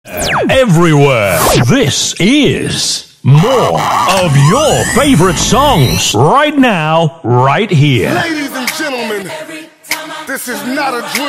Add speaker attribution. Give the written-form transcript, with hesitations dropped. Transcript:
Speaker 1: Everywhere. This is more of your favorite songs right now, right here.
Speaker 2: Ladies and gentlemen, this is not a drill.